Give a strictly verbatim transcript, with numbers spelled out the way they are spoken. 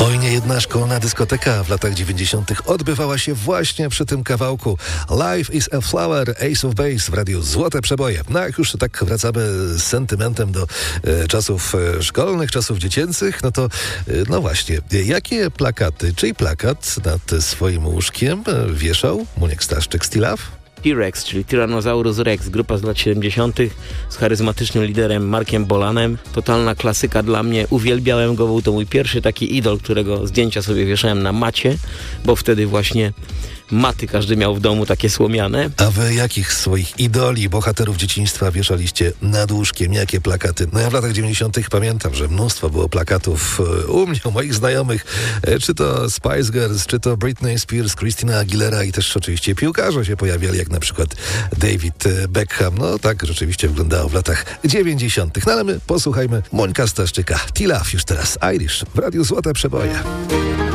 Oj, nie jedna szkolna dyskoteka w latach dziewięćdziesiątych odbywała się właśnie przy tym kawałku. Life is a Flower, Ace of Base w radiu Złote Przeboje. No jak już tak wracamy z sentymentem do e, czasów e, szkolnych, czasów dziecięcych, no to e, no właśnie, jakie plakaty, czyj plakat nad swoim łóżkiem e, wieszał Muniek Staszczyk, Stilaw? T-Rex, czyli Tyrannosaurus Rex, grupa z lat siedemdziesiątych z charyzmatycznym liderem Markiem Bolanem. Totalna klasyka dla mnie, uwielbiałem go, był to mój pierwszy taki idol, którego zdjęcia sobie wieszałem na macie, bo wtedy właśnie maty każdy miał w domu takie słomiane. A wy jakich swoich idoli, bohaterów dzieciństwa wieszaliście nad łóżkiem? Jakie plakaty? No ja w latach dziewięćdziesiątych pamiętam, że mnóstwo było plakatów u mnie, u moich znajomych, czy to Spice Girls, czy to Britney Spears, Christina Aguilera i też oczywiście piłkarze się pojawiali, jak na przykład David Beckham. No tak rzeczywiście wyglądało w latach dziewięćdziesiątych. No ale my posłuchajmy Mońka Staszczyka. T-Love już teraz, Irish w radiu Złote Przeboje.